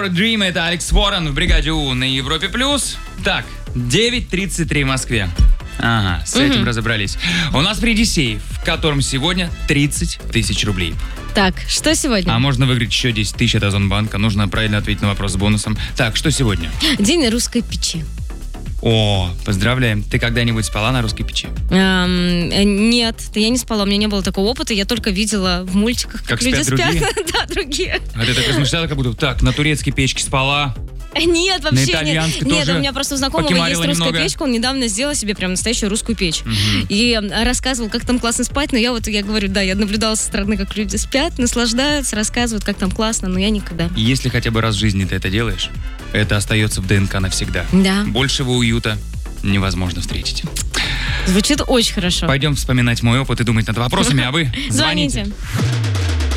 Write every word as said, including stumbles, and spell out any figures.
Your Dream, это Алекс Уоррен в бригаде У на Европе плюс. Так, девять тридцать три в Москве. Ага, с этим угу. разобрались. У нас впереди сейф, в котором сегодня тридцать тысяч рублей. Так, что сегодня? А можно выиграть еще десять тысяч от Озонбанка. Нужно правильно ответить на вопрос с бонусом. Так, что сегодня? День русской печи. О, поздравляем. Ты когда-нибудь спала на русской печи? Эм, нет, я не спала, у меня не было такого опыта. Я только видела в мультиках, как, как люди спят. Другие? спят. Да, другие. А ты так размышляла, как будто так, на турецкой печке спала. Нет, вообще нет. Нет, у меня просто у знакомого есть русская немного. печка, он недавно сделал себе прям настоящую русскую печь. Угу. И рассказывал, как там классно спать, но я вот, я говорю, да, я наблюдала со стороны, как люди спят, наслаждаются, рассказывают, как там классно, но я никогда. Если хотя бы раз в жизни ты это делаешь, это остается в ДНК навсегда. Да. Большего уюта невозможно встретить. Звучит очень хорошо. Пойдем вспоминать мой опыт и думать над вопросами, а вы звоните. Звоните.